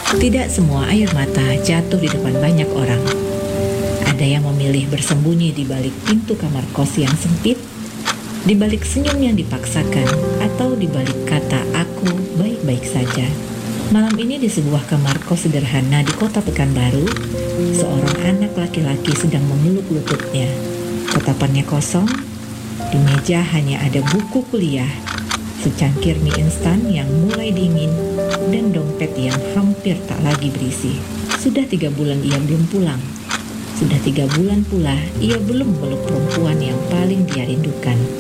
Tidak semua air mata jatuh di depan banyak orang. Ada yang memilih bersembunyi di balik pintu kamar kos yang sempit, di balik senyum yang dipaksakan, atau di balik kata "aku baik-baik saja". Malam ini di sebuah kamar kos sederhana di kota Pekanbaru, seorang anak laki-laki sedang memeluk lututnya. Tatapannya kosong, di meja hanya ada buku kuliah, secangkir mie instan yang mulai dingin, dan dompet yang hampir tak lagi berisi. Sudah 3 bulan ia belum pulang. Sudah 3 bulan pula ia belum meluk perempuan yang paling dia rindukan.